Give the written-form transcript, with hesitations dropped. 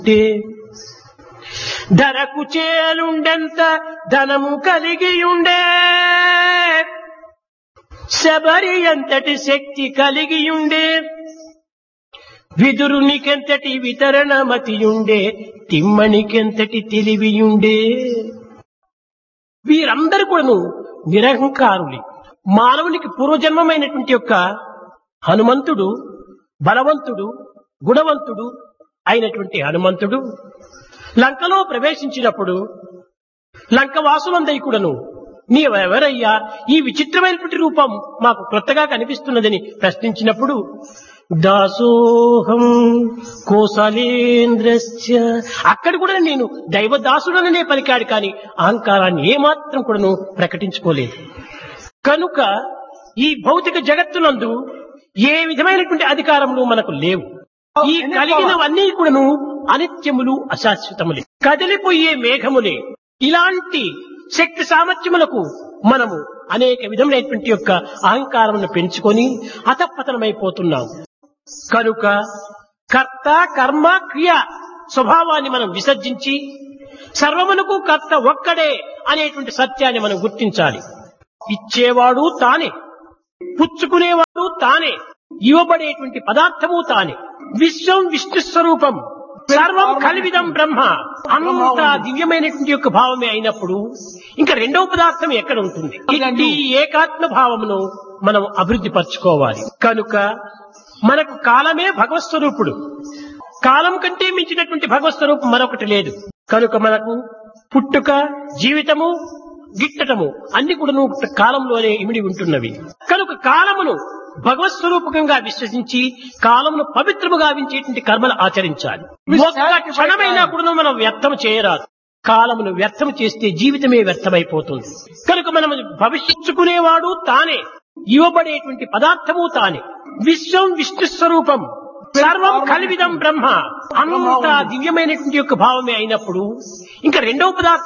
ధరకు చేలుండెంత ధనము కలిగియుండే శబరి ఎంతటి శక్తి కలిగియుండే విదురునికెంతటి వితరణమతియుండే తిమ్మనికెంతటి తెలివియుండే. వీరందరూ కూడాను నిరహంకారులే. మానవునికి పూర్వజన్మమైనటువంటి యొక్క హనుమంతుడు బలవంతుడు గుణవంతుడు అయినటువంటి హనుమంతుడు లంకలో ప్రవేశించినప్పుడు లంకవాసులందరి కూడాను నీవెవరయ్యా, ఈ విచిత్రమైనటువంటి రూపం మాకు క్రొత్తగా కనిపిస్తున్నదని ప్రశ్నించినప్పుడు దాసోహం కోసలేంద్రస్య, అక్కడ కూడా నేను దైవదాసుడననే పలికాడు, కానీ అహంకారాన్ని ఏమాత్రం కూడాను ప్రకటించుకోలేదు. కనుక ఈ భౌతిక జగత్తునందు ఏ విధమైనటువంటి అధికారములు మనకు లేవు. ఈ కలిగినవన్నీ కూడాను అనిత్యములు అశాశ్వతములే, కదిలిపోయే మేఘములే. ఇలాంటి శక్తి సామర్థ్యములకు మనము అనేక విధములైనటువంటి యొక్క అహంకారమును పెంచుకొని అధపతనమైపోతున్నాం. కనుక కర్త కర్మ క్రియ స్వభావాన్ని మనం విసర్జించి సర్వమునకు కర్త ఒక్కడే అనేటువంటి సత్యాన్ని మనం గుర్తించాలి. ఇచ్చేవాడు తానే, పుచ్చుకునేవాడు తానే, ఇవ్వబడేటువంటి పదార్థము తానే. విశ్వం విష్ణు స్వరూపం, సర్వం కలివిదం బ్రహ్మ. అంత దివ్యమైనటువంటి యొక్క భావమే అయినప్పుడు ఇంకా రెండవ పదార్థం ఎక్కడ ఉంటుంది? ఈ ఏకాత్మ భావమును మనం అభివృద్ధి పరచుకోవాలి. కనుక మనకు కాలమే భగవత్ స్వరూపుడు. కాలం కంటే మించినటువంటి భగవత్ స్వరూపం మరొకటి లేదు. కనుక మనకు పుట్టుక, జీవితము, గిట్టటము అన్ని కూడా కాలంలోనే ఇమిడి ఉంటున్నవి. కనుక కాలమును భగవత్ స్వరూపకంగా విశ్వసించి కాలమును పవిత్రముగా వించేటువంటి కర్మలు ఆచరించాలి. ఒక్క క్షణమైనా కూడా మనం వ్యర్థం చేయరాదు. కాలమును వ్యర్థం చేస్తే జీవితమే వ్యర్థమైపోతుంది. కనుక మనం భవిష్యత్తుకునేవాడు తానే, ఇవ్వబడేటువంటి పదార్థము తానే. విశ్వం విష్ణు స్వరూపం, సర్వం కలివిదం బ్రహ్మ. అంత దివ్యమైనటువంటి యొక్క భావమే అయినప్పుడు ఇంకా రెండవ పదార్థం